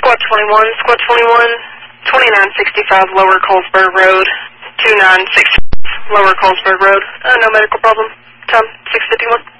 Squad 21, 2965 Lower Colesburg Road, 2965 Lower Colesburg Road. No medical problem. Time 6:51.